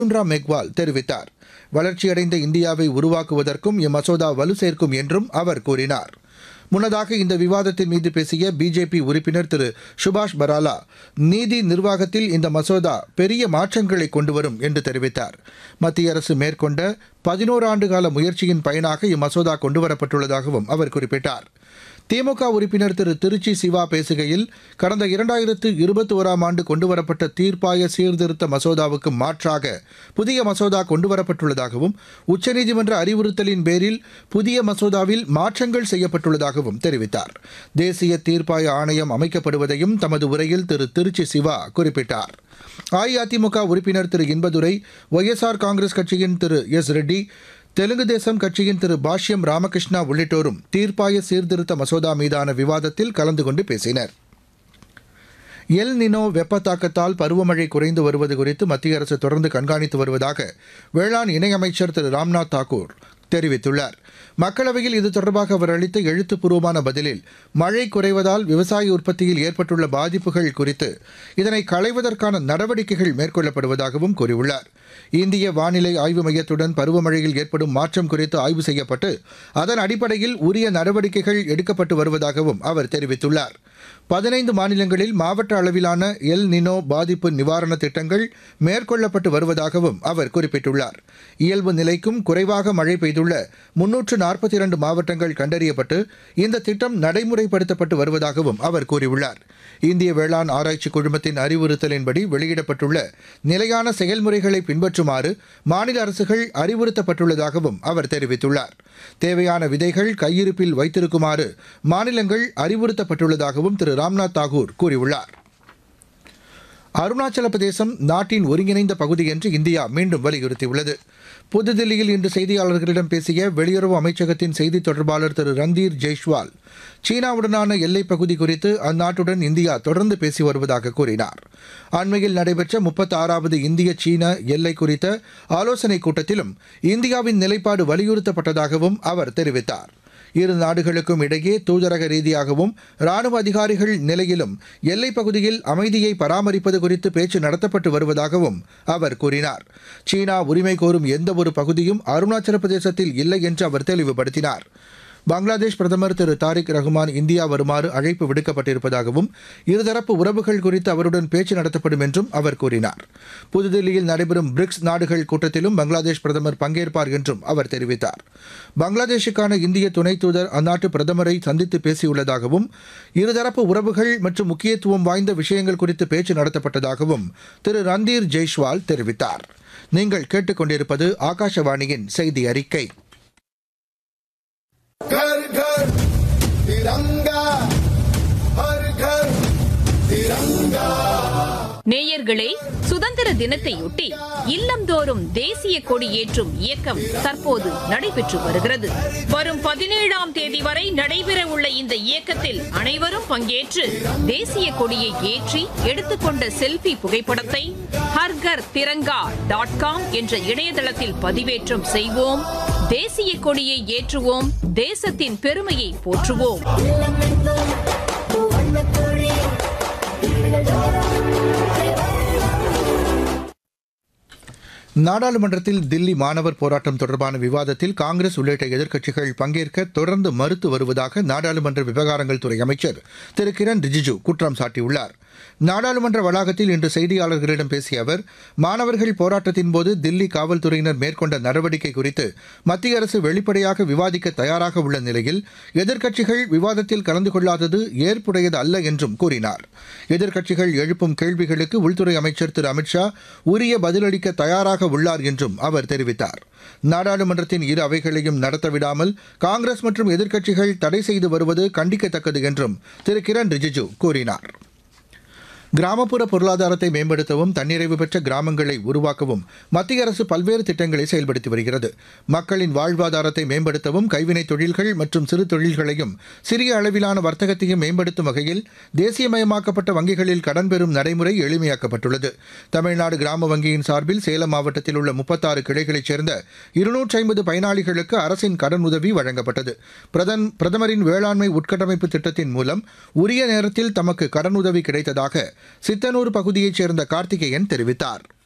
மெக்வால் தெரிவித்தார். வளர்ச்சியடைந்த இந்தியாவை உருவாக்குவதற்கும் இம்மசோதா வலு சேர்க்கும் என்றும் அவர் கூறினார். முன்னதாக இந்த விவாதத்தின் மீது பேசிய பிஜேபி உறுப்பினர் திரு சுபாஷ் பராலா, நீதி நிர்வாகத்தில் இந்த மசோதா பெரிய மாற்றங்களை கொண்டுவரும் என்று தெரிவித்தார். மத்திய அரசு மேற்கொண்ட 11 ஆண்டுகால முயற்சியின் பயனாக இம்மசோதா கொண்டுவரப்பட்டுள்ளதாகவும் அவர் குறிப்பிட்டார். திமுக உறுப்பினர் திரு திருச்சி சிவா பேசுகையில், கடந்த 2021ஆம் ஆண்டு கொண்டுவரப்பட்ட தீர்ப்பாய சீர்திருத்த மசோதாவுக்கு மாற்றாக புதிய மசோதா கொண்டுவரப்பட்டுள்ளதாகவும், உச்சநீதிமன்ற அறிவுறுத்தலின் பேரில் புதிய மசோதாவில் மாற்றங்கள் செய்யப்பட்டுள்ளதாகவும் தெரிவித்தார். தேசிய தீர்ப்பாய ஆணையம் அமைக்கப்படுவதையும் தமது உரையில் திரு திருச்சி சிவா குறிப்பிட்டார். அஇஅதிமுக உறுப்பினர் திரு இன்பதுரை, ஒய்எஸ்ஆர் காங்கிரஸ் கட்சியின் திரு எஸ் ரெட்டி, தெலுங்கு தேசம் கட்சியின் திரு பாஷ்யம் ராமகிருஷ்ணா உள்ளிட்டோரும் தீர்ப்பாய சீர்திருத்த மசோதா மீதான விவாதத்தில் கலந்து கொண்டு பேசினர். எல் நினோ வெப்ப தாக்கத்தால் பருவமழை குறைந்து வருவது குறித்து மத்திய அரசு தொடர்ந்து கண்காணித்து வருவதாக வேளாண் இணையமைச்சர் திரு ராம்நாத் தாக்கூர் தெரிவித்துள்ளார். மக்களவையில் இது தொடர்பாக அவர் அளித்த எழுத்துப்பூர்வமான பதிலில், மழை குறைவதால் விவசாய உற்பத்தியில் ஏற்பட்டுள்ள பாதிப்புகள் குறித்து இதனை களைவதற்கான நடவடிக்கைகள் மேற்கொள்ளப்படுவதாகவும் கூறியுள்ளார். இந்திய வானிலை ஆய்வு மையத்துடன் பருவமழையில் ஏற்படும் மாற்றம் குறித்து ஆய்வு செய்யப்பட்டு அதன் அடிப்படையில் உரிய நடவடிக்கைகள் எடுக்கப்பட்டு வருவதாகவும் அவர் தெரிவித்துள்ளார். 15 மாநிலங்களில் மாவட்ட அளவிலான எல் நினோ பாதிப்பு நிவாரண திட்டங்கள் மேற்கொள்ளப்பட்டு வருவதாகவும் அவர் குறிப்பிட்டுள்ளார். இயல்பு நிலைக்கும் குறைவாக மழை பெய்துள்ள 342 மாவட்டங்கள் கண்டறியப்பட்டு இந்த திட்டம் நடைமுறைப்படுத்தப்பட்டு வருவதாகவும் அவர் கூறியுள்ளார். இந்திய வேளாண் ஆராய்ச்சி குழுமத்தின் அறிவுறுத்தலின்படி வெளியிடப்பட்டுள்ள நிலையான செயல்முறைகளை பின்பற்றுமாறு மாநில அரசுகள் அறிவுறுத்தப்பட்டுள்ளதாகவும் அவர் தெரிவித்துள்ளார். தேவையான விதைகள் கையிருப்பில் வைத்திருக்குமாறு மாநிலங்கள் அறிவுறுத்தப்பட்டுள்ளதாகவும் திரு ராம்நாத் தாக்கூர் கூறியுள்ளார். அருணாச்சல பிரதேசம் நாட்டின் ஒருங்கிணைந்த பகுதி என்று இந்தியா மீண்டும் வலியுறுத்தியுள்ளது. புதுதில்லியில் இன்று செய்தியாளர்களிடம் பேசிய வெளியுறவு அமைச்சகத்தின் செய்தித் தொடர்பாளர் திரு ரந்தீர் ஜெய்ஷ்வால், சீனாவுடனான எல்லைப் பகுதி குறித்து அந்நாட்டுடன் இந்தியா தொடர்ந்து பேசி வருவதாக கூறினார். அண்மையில் நடைபெற்ற 36வது இந்திய சீன எல்லை குறித்த ஆலோசனைக் கூட்டத்திலும் இந்தியாவின் நிலைப்பாடு வலியுறுத்தப்பட்டதாகவும் அவர் தெரிவித்தார். இரு நாடுகளுக்கும் இடையே தூதரக ரீதியாகவும் ராணுவ அதிகாரிகள் நிலையிலும் எல்லைப் பகுதியில் அமைதியை பராமரிப்பது குறித்து பேச்சு நடத்தப்பட்டு வருவதாகவும் அவர் கூறினார். சீனா உரிமை கோரும் எந்தவொரு பகுதியும் அருணாச்சல பிரதேசத்தில் இல்லை என்று அவர் தெளிவுபடுத்தினார். பங்களாதேஷ் பிரதமர் திரு தாரிக் ரஹ்மான் இந்தியா வருமாறு அழைப்பு விடுக்கப்பட்டிருப்பதாகவும் இருதரப்பு உறவுகள் குறித்து அவருடன் பேச்சு நடத்தப்படும் என்றும் அவர் கூறினார். புதுதில்லியில் நடைபெறும் பிரிக்ஸ் நாடுகள் கூட்டத்திலும் பங்களாதேஷ் பிரதமர் பங்கேற்பார் என்றும் அவர் தெரிவித்தார். பங்களாதேஷுக்கான இந்திய துணை தூதர் அந்நாட்டு பிரதமரை சந்தித்து பேசியுள்ளதாகவும் இருதரப்பு உறவுகள் மற்றும் முக்கியத்துவம் வாய்ந்த விஷயங்கள் குறித்து பேச்சு நடத்தப்பட்டதாகவும் திரு ரந்தீர் ஜெய்ஷ்வால் தெரிவித்தார். நீங்கள் கேட்டுக்கொண்டிருப்பது ஆகாஷவாணியின் செய்தி அறிக்கை. घर घर तिरंगा, हर घर तिरंगा. நேயர்களே, சுதந்திர தினத்தையொட்டி இல்லந்தோறும் தேசிய கொடி ஏற்றும் இயக்கம் தற்போது நடைபெற்று வருகிறது. வரும் 17ஆம் தேதி வரை நடைபெறவுள்ள இந்த இயக்கத்தில் அனைவரும் பங்கேற்று தேசிய கொடியை ஏற்றி எடுத்துக்கொண்ட செல்ஃபி புகைப்படத்தை ஹர்கர் திரங்கா.com என்ற இணையதளத்தில் பதிவேற்றம் செய்வோம். தேசிய கொடியை ஏற்றுவோம், தேசத்தின் பெருமையை போற்றுவோம். நாடாளுமன்றத்தில் தில்லி மாணவர் போராட்டம் தொடர்பான விவாதத்தில் காங்கிரஸ் உள்ளிட்ட எதிர்க்கட்சிகள் பங்கேற்க தொடர்ந்து மறுத்து வருவதாக நாடாளுமன்ற விவகாரங்கள் துறை அமைச்சர் திரு கிரண் ரிஜிஜு குற்றம் சாட்டியுள்ளார். நாடாளுமன்ற வளாகத்தில் இன்று செய்தியாளர்களிடம் பேசிய அவர், மாணவர்கள் போராட்டத்தின்போது தில்லி காவல்துறையினர் மேற்கொண்ட நடவடிக்கை குறித்து மத்திய அரசு வெளிப்படையாக விவாதிக்க தயாராக உள்ள நிலையில் எதிர்க்கட்சிகள் விவாதத்தில் கலந்து கொள்ளாதது ஏற்புடையது அல்ல என்றும் கூறினார். எதிர்க்கட்சிகள் எழுப்பும் கேள்விகளுக்கு உள்துறை அமைச்சர் திரு அமித்ஷா உரிய பதிலளிக்க தயாராக உள்ளார் என்றும் அவர் தெரிவித்தார். நாடாளுமன்றத்தின் இரு அவைகளையும் நடத்தவிடாமல் காங்கிரஸ் மற்றும் எதிர்க்கட்சிகள் தடை செய்து வருவது கண்டிக்கத்தக்கது என்றும் திரு கிரண் ரிஜிஜு கூறினார். கிராமப்புற பொருளாதாரத்தை மேம்படுத்தவும் தன்னிறைவு பெற்ற கிராமங்களை உருவாக்கவும் மத்திய அரசு பல்வேறு திட்டங்களை செயல்படுத்தி வருகிறது. மக்களின் வாழ்வாதாரத்தை மேம்படுத்தவும் கைவினைத் தொழில்கள் மற்றும் சிறு தொழில்களையும் சிறிய அளவிலான வர்த்தகத்தையும் மேம்படுத்தும் வகையில் தேசியமயமாக்கப்பட்ட வங்கிகளில் கடன் பெறும் நடைமுறை எளிமையாக்கப்பட்டுள்ளது. தமிழ்நாடு கிராம வங்கியின் சார்பில் சேலம் மாவட்டத்தில் உள்ள 36 கிளைகளைச் சேர்ந்த 250 பயனாளிகளுக்கு அரசின் கடன் உதவி வழங்கப்பட்டது. பிரதமரின் வேளாண்மை உட்கட்டமைப்பு திட்டத்தின் மூலம் உரிய நேரத்தில் தமக்கு கடனுதவி கிடைத்ததாக சித்தனூர் பகுதியைச் சேர்ந்த கார்த்திகேயன் தெரிவித்தார்.